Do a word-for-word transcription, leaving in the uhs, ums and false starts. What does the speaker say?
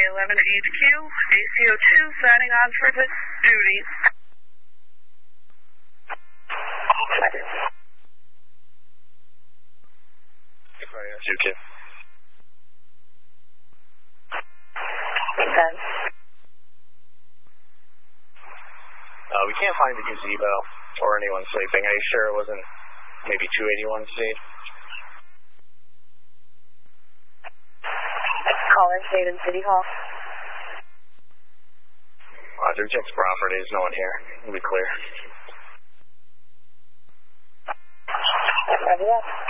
eleven to H Q, A C O two signing on for the duty. Zukin. ten. Uh, we can't find the gazebo or anyone sleeping. Are you sure it wasn't maybe two eighty-one C? Caller, Haven City Hall. Roger, Jack's properties, no one here. We'll be clear. Ready up.